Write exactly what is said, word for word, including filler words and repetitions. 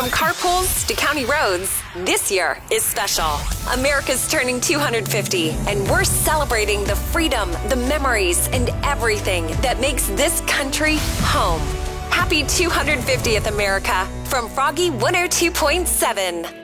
From carpools to county roads, this year is special. America's turning two hundred fifty, and we're celebrating the freedom, the memories, and everything that makes this country home. Happy two hundred fiftieth, America, from Froggy one oh two point seven.